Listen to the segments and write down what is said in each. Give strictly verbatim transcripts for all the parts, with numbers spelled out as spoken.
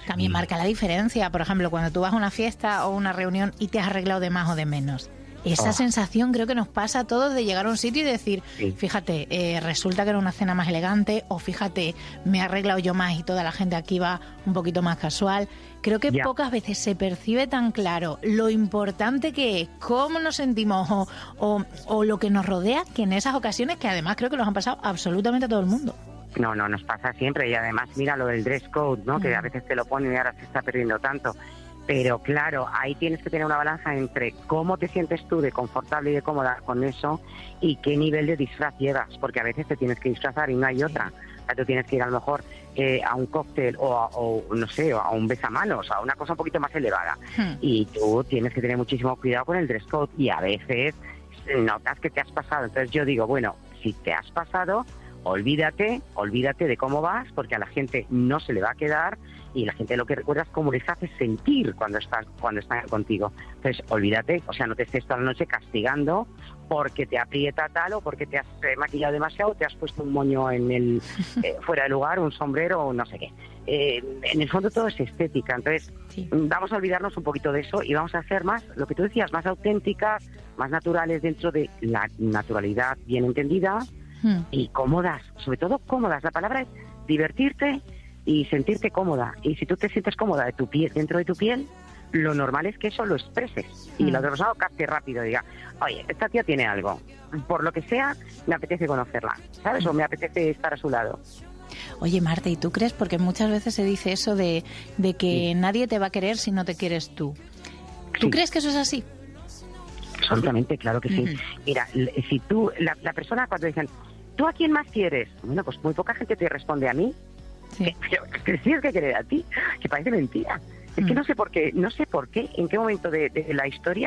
También marca la diferencia, por ejemplo, cuando tú vas a una fiesta o una reunión y te has arreglado de más o de menos. Esa oh. sensación creo que nos pasa a todos de llegar a un sitio y decir, sí. fíjate, eh, resulta que era una cena más elegante, o fíjate, me he arreglado yo más y toda la gente aquí va un poquito más casual. Creo que yeah. pocas veces se percibe tan claro lo importante que es, cómo nos sentimos o, o, o lo que nos rodea, que en esas ocasiones, que además creo que nos han pasado absolutamente a todo el mundo. No, no, nos pasa siempre, y además mira lo del dress code, ¿no? Mm. Que a veces te lo ponen y ahora se está perdiendo tanto. Pero claro, ahí tienes que tener una balanza entre cómo te sientes tú de confortable y de cómoda con eso y qué nivel de disfraz llevas, porque a veces te tienes que disfrazar y no hay otra. O sea, tú tienes que ir a lo mejor eh, a un cóctel o, a, o, no sé, o a un besamanos, a una cosa un poquito más elevada. Hmm. Y tú tienes que tener muchísimo cuidado con el dress code y a veces notas que te has pasado. Entonces yo digo, bueno, si te has pasado, olvídate, olvídate de cómo vas, porque a la gente no se le va a quedar y la gente lo que recuerda es cómo les hace sentir cuando están, cuando están contigo. Entonces, olvídate, o sea, no te estés toda la noche castigando porque te aprieta tal o porque te has eh, maquillado demasiado, te has puesto un moño en el eh, fuera de lugar, un sombrero o no sé qué. Eh, en el fondo todo es estética, entonces sí. vamos a olvidarnos un poquito de eso y vamos a hacer más, lo que tú decías, más auténticas, más naturales dentro de la naturalidad bien entendida hmm. y cómodas, sobre todo cómodas. La palabra es divertirte y sentirte cómoda, y si tú te sientes cómoda de tu piel, dentro de tu piel, lo normal es que eso lo expreses y mm. la otra persona capte rápido y diga, oye, esta tía tiene algo, por lo que sea me apetece conocerla, ¿sabes? Mm. O me apetece estar a su lado. Oye, Marta, ¿y tú crees? Porque muchas veces se dice eso de, de que sí. nadie te va a querer si no te quieres tú. ¿Tú sí. crees que eso es así? Absolutamente, claro que sí. Mm. Mira, si tú, la, la persona cuando dicen, ¿tú a quién más quieres? Bueno, pues muy poca gente te responde a mí. Sí. Que, que tienes que querer a ti, que parece mentira. Es mm. que no sé por qué, no sé por qué, en qué momento de, de la historia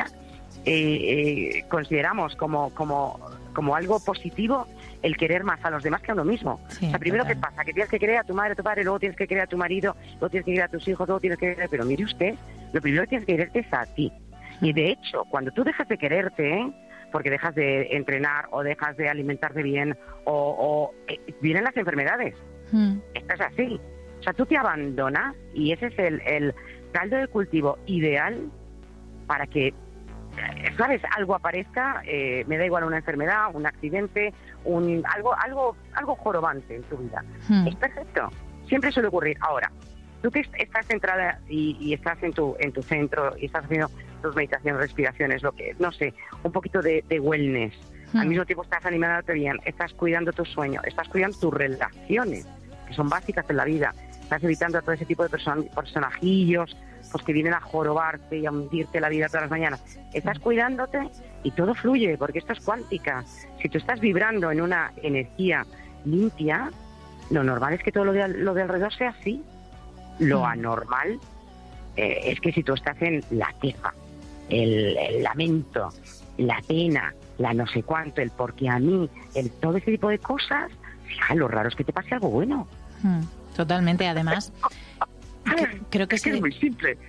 eh, eh, consideramos como, como, como algo positivo el querer más a los demás que a uno mismo. Sí, o sea, primero, total. ¿Qué pasa? Que tienes que querer a tu madre, a tu padre, luego tienes que querer a tu marido, luego tienes que querer a tus hijos, luego tienes que querer... Pero mire usted, lo primero que tienes que quererte es a ti. Mm. Y de hecho, cuando tú dejas de quererte, ¿eh? porque dejas de entrenar o dejas de alimentarte bien o, o eh, vienen las enfermedades. Mm. Esto es así. O sea, tú te abandonas y ese es el, el caldo de cultivo ideal para que, ¿sabes? Algo aparezca, eh, me da igual una enfermedad, un accidente, un algo algo algo jorobante en tu vida. Mm. Es perfecto. Siempre suele ocurrir. Ahora, tú que estás centrada y, y estás en tu en tu centro y estás haciendo tus meditaciones, respiraciones, lo que no sé, un poquito de, de wellness. Mm. Al mismo tiempo estás animándote bien, estás cuidando tu sueño, estás cuidando tus relaciones, que son básicas en la vida. Estás evitando a todo ese tipo de person- personajillos pues que vienen a jorobarte y a hundirte la vida todas las mañanas. Estás cuidándote y todo fluye, porque esto es cuántica. Si tú estás vibrando en una energía limpia, lo normal es que todo lo de, lo de alrededor sea así. Lo anormal eh, es que si tú estás en la queja, el, el lamento, la pena, la no sé cuánto, el porque a mí, el todo ese tipo de cosas, fija, lo raro es que te pase algo bueno. Hmm, totalmente, además, que, creo que, es, que es muy simple.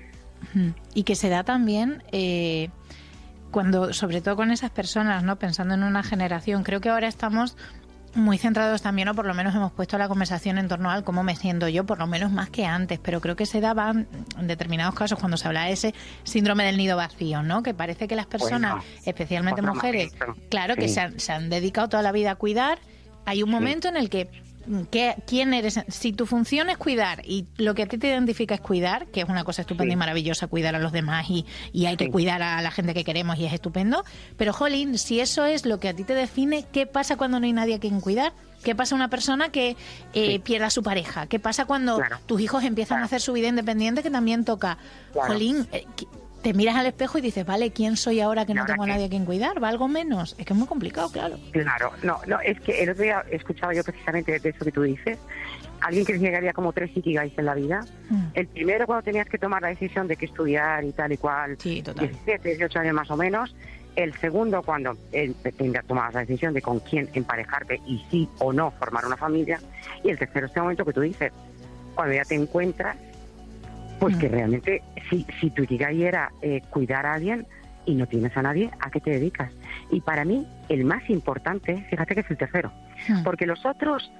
Y que se da también eh, cuando, sobre todo con esas personas, ¿no? Pensando en una generación, creo que ahora estamos muy centrados también, o por lo menos hemos puesto la conversación en torno al cómo me siento yo, por lo menos más que antes, pero creo que se daba en determinados casos cuando se habla de ese síndrome del nido vacío, ¿no? Que parece que las personas, bueno, especialmente mujeres, claro, sí. que se han, se han dedicado toda la vida a cuidar, hay un momento sí. en el que ¿Qué, ¿quién eres? Si tu función es cuidar y lo que a ti te identifica es cuidar, que es una cosa estupenda sí. y maravillosa, cuidar a los demás y, y hay sí. que cuidar a la gente que queremos y es estupendo, pero jolín, si eso es lo que a ti te define, ¿qué pasa cuando no hay nadie a quien cuidar? ¿Qué pasa una persona que eh, sí. pierda a su pareja? ¿Qué pasa cuando claro. tus hijos empiezan claro. a hacer su vida independiente, que también toca? Claro. Jolín, eh, te miras al espejo y dices, vale, ¿quién soy ahora que no tengo a nadie a quien cuidar? ¿Valgo menos? Es que es muy complicado, claro. Claro, no, no, es que el otro día escuchaba yo precisamente de eso que tú dices, alguien que decía que había como tres ikigais en la vida. Mm. El primero cuando tenías que tomar la decisión de qué estudiar y tal y cual, sí, total. diecisiete, dieciocho años más o menos. El segundo cuando eh, tomabas la decisión de con quién emparejarte y sí o no formar una familia. Y el tercero, este momento que tú dices, cuando ya te encuentras, pues mm. que realmente, si, si tu ikigai era eh, cuidar a alguien y no tienes a nadie, ¿a qué te dedicas? Y para mí, el más importante, fíjate que es el tercero, mm. porque los otros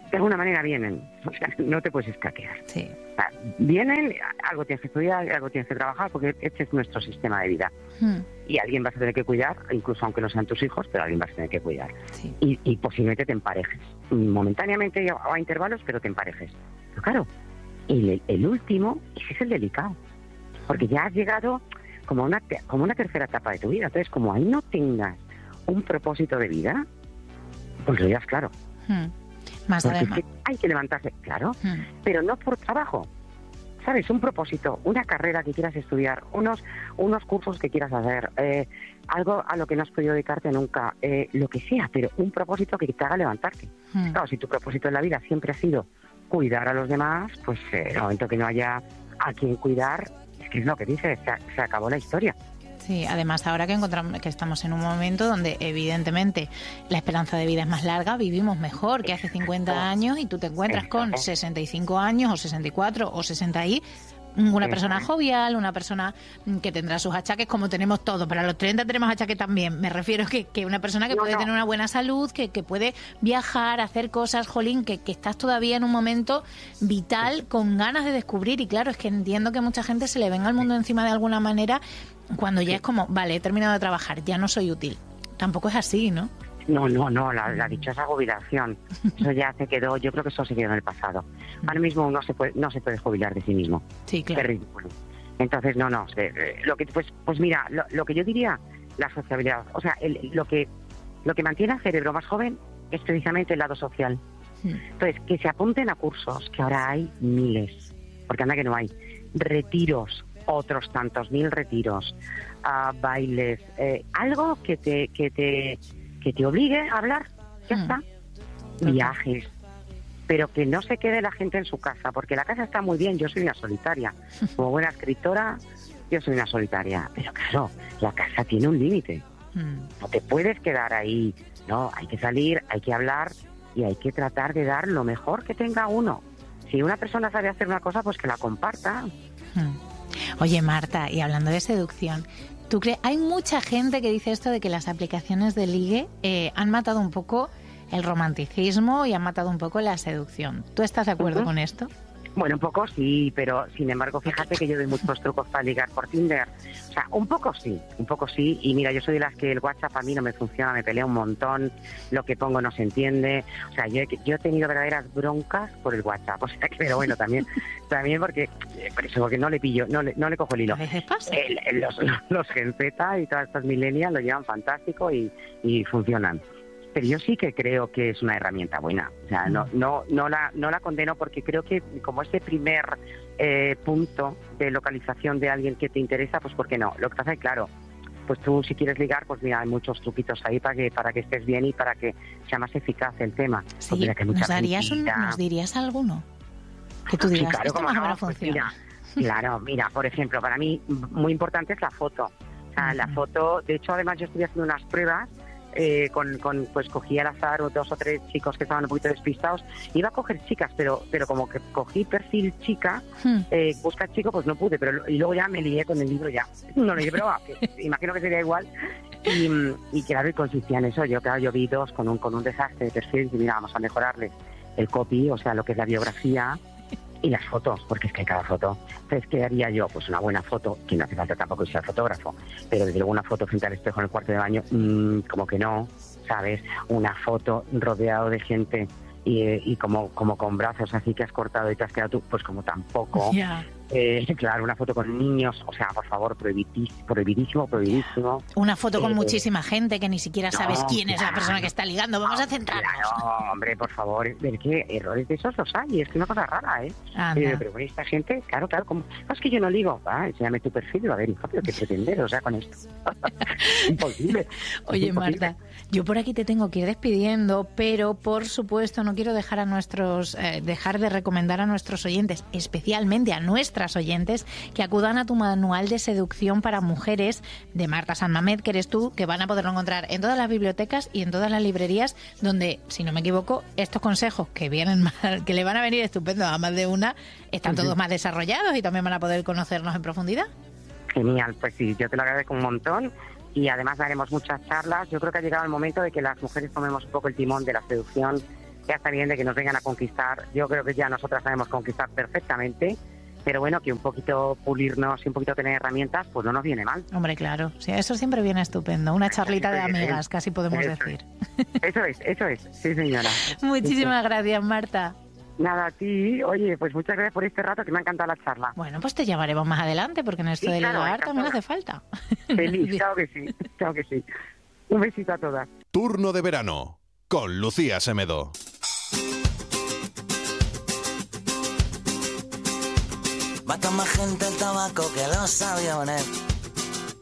de alguna manera vienen, o sea, no te puedes escaquear. Sí. O sea, vienen, algo tienes que estudiar, algo tienes que trabajar, porque este es nuestro sistema de vida. Hmm. Y alguien vas a tener que cuidar, incluso aunque no sean tus hijos, pero alguien vas a tener que cuidar. Sí. Y, y posiblemente te emparejes, momentáneamente o a intervalos, pero te emparejes. Pero claro, el, el último, ese es el delicado, porque ya has llegado como una, como una tercera etapa de tu vida. Entonces, como ahí no tengas un propósito de vida, pues lo digas claro. Hmm. Más porque además. Es que hay que levantarse, claro, Hmm. pero no por trabajo. ¿Sabes? Un propósito, una carrera que quieras estudiar, unos unos cursos que quieras hacer, eh, algo a lo que no has podido dedicarte nunca, eh, lo que sea, pero un propósito que te haga levantarte. Hmm. Claro, si tu propósito en la vida siempre ha sido cuidar a los demás, pues eh, en el momento que no haya a quien cuidar, es que es lo que dices, se, se acabó la historia. Sí, además ahora que encontramos que estamos en un momento donde evidentemente la esperanza de vida es más larga, vivimos mejor que hace cincuenta años y tú te encuentras con sesenta y cinco años o sesenta y cuatro o sesenta y una persona jovial, una persona que tendrá sus achaques como tenemos todos. Para los treinta tenemos achaques también. Me refiero que, que una persona que no, puede no. tener una buena salud, que, que puede viajar, hacer cosas, jolín, que, que estás todavía en un momento vital con ganas de descubrir. Y claro, es que entiendo que mucha gente se le venga al mundo encima de alguna manera cuando ya es como, vale, he terminado de trabajar, ya no soy útil. Tampoco es así, ¿no? No, no, no, la, la dichosa jubilación, eso ya se quedó, yo creo que eso se quedó en el pasado. Ahora mismo uno se puede, no se puede jubilar de sí mismo. Sí, claro. Qué ridículo. Entonces, no, no, lo que, pues, pues mira, lo, lo que yo diría, la sociabilidad, o sea, el, lo que lo que mantiene al cerebro más joven es precisamente el lado social. Entonces, que se apunten a cursos, que ahora hay miles, porque anda que no hay, retiros, otros tantos mil retiros, uh, bailes, eh, algo que te que te que te obligue a hablar, ya mm. está. Total. Viajes, pero que no se quede la gente en su casa, porque la casa está muy bien, yo soy una solitaria, como buena escritora, yo soy una solitaria, pero claro, la casa tiene un límite, mm. no te puedes quedar ahí, no, hay que salir, hay que hablar y hay que tratar de dar lo mejor que tenga uno. Si una persona sabe hacer una cosa, pues que la comparta. Mm. Oye, Marta, y hablando de seducción, ¿tú crees? Hay mucha gente que dice esto de que las aplicaciones de ligue eh, han matado un poco el romanticismo y han matado un poco la seducción. ¿Tú estás de acuerdo uh-huh. con esto? Bueno, un poco sí, pero sin embargo, fíjate que yo doy muchos trucos para ligar por Tinder. O sea, un poco sí, un poco sí. Y mira, yo soy de las que el WhatsApp a mí no me funciona, me pelea un montón, lo que pongo no se entiende. O sea, yo, yo he tenido verdaderas broncas por el WhatsApp. O sea, que, pero bueno, también también porque por eso, porque no le pillo, no le, no le cojo el hilo. ¿A veces pasa? El, el, los, los Gen Z y todas estas millennials lo llevan fantástico y, y funcionan. Pero yo sí que creo que es una herramienta buena. O sea, no no no la no la condeno porque creo que como ese primer eh, punto de localización de alguien que te interesa, pues ¿por qué no? Lo que pasa es claro, pues tú si quieres ligar, pues mira, hay muchos truquitos ahí para que para que estés bien y para que sea más eficaz el tema. Sí, pues que ¿nos, darías un, ¿nos dirías alguno? Que tú digas, sí, claro, esto más o menos pues funciona. Mira, claro, mira, por ejemplo, para mí muy importante es la foto. O sea, uh-huh. la foto, de hecho, además yo estoy haciendo unas pruebas Eh, con, con pues cogí al azar dos o tres chicos que estaban un poquito despistados. Iba a coger chicas, pero pero como que cogí perfil chica, hmm. eh, busca chico, pues no pude, pero y luego ya me lié con el libro ya. No lo llevé, pero que, imagino que sería igual. Y, y claro, y consistía en eso. Yo, claro, yo vi dos con un, con un desastre de perfil y mira, vamos a mejorarles el copy, o sea, lo que es la biografía y las fotos, porque es que cada foto. Entonces, ¿qué haría yo? Pues una buena foto, que no hace falta tampoco ser fotógrafo, pero desde luego una foto frente al espejo en el cuarto de baño, mmm, como que no, ¿sabes? Una foto rodeado de gente y, y como, como con brazos así que has cortado y te has quedado tú, pues como tampoco. Yeah. Eh, claro, una foto con niños, o sea, por favor, prohibidísimo, prohibidísimo, prohibidísimo. Una foto con eh, muchísima gente que ni siquiera sabes no, quién claro, es la persona que está ligando. Vamos no, a centrarnos. Claro, hombre, por favor, es que errores de esos los hay, es que es una cosa rara, ¿eh? eh pero con esta gente, claro, claro, como, no, es que yo no ligo, ah, enséñame tu perfil, a ver, hijo, pero qué pretender, o sea, con esto. Imposible. Oye, imposible. Marta, yo por aquí te tengo que ir despidiendo, pero por supuesto no quiero dejar a nuestros, eh, dejar de recomendar a nuestros oyentes, especialmente a nuestras oyentes, que acudan a tu manual de seducción para mujeres de Marta San Mamed, que eres tú, que van a poderlo encontrar en todas las bibliotecas y en todas las librerías, donde, si no me equivoco, estos consejos que vienen más, que le van a venir estupendo a más de una, están todos más desarrollados y también van a poder conocernos en profundidad. Genial, pues sí, yo te lo agradezco un montón y además daremos muchas charlas. Yo creo que ha llegado el momento de que las mujeres tomemos un poco el timón de la seducción ya está bien de que nos vengan a conquistar. Yo creo que ya nosotras sabemos conquistar perfectamente, pero bueno, que un poquito pulirnos y un poquito tener herramientas, pues no nos viene mal. Hombre, claro, sí, eso siempre viene estupendo. Una charlita de amigas, casi podemos eso decir. Es, eso es, eso es, sí señora. Muchísimas gracias, Marta. Nada, a ti. Oye, pues muchas gracias por este rato, que me ha encantado la charla. Bueno, pues te llamaremos más adelante, porque en esto Sí, de claro, ligar también encantada. hace falta. Feliz, claro que sí, claro que sí. Un besito a todas. Turno de verano con Lucía Semedo. Mata más gente el tabaco que los aviones.